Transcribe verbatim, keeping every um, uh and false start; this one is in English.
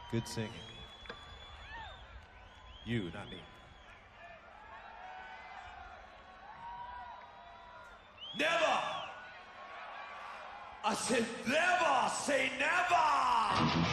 Good singing. You, not me. Never! I said never! Say never!